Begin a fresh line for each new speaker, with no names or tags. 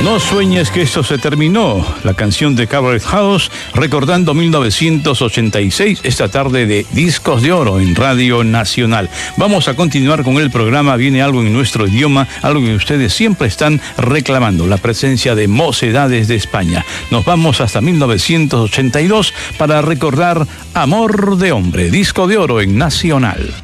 No sueñes que esto se terminó. La canción de Cabaret House, recordando 1986, esta tarde de Discos de Oro en Radio Nacional. Vamos a continuar con el programa. Viene algo en nuestro idioma, algo que ustedes siempre están reclamando, la presencia de Mocedades de España. Nos vamos hasta 1982 para recordar Amor de Hombre, Disco de Oro en Nacional.